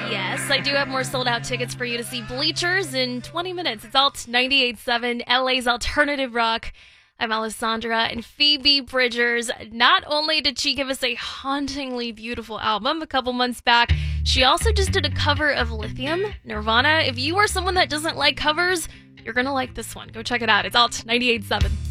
Yes, I do have more sold out tickets for you to see Bleachers in 20 minutes. It's Alt 98.7, LA's Alternative Rock. I'm Alessandra, and Phoebe Bridgers. Not only did she give us a hauntingly beautiful album a couple months back, she also just did a cover of Lithium, Nirvana. If you are someone that doesn't like covers, you're going to like this one. Go check it out. It's Alt 98.7.